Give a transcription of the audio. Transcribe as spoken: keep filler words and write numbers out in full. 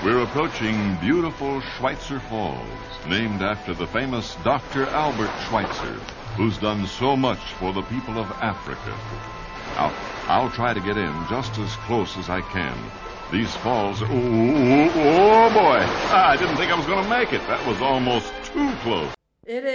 We're approaching beautiful Schweitzer Falls, named after the famous Doctor Albert Schweitzer, who's done so much for the people of Africa. Now, I'll try to get in just as close as I can. These falls... Oh, oh, oh boy! I didn't think I was going to make it. That was almost too close. It is.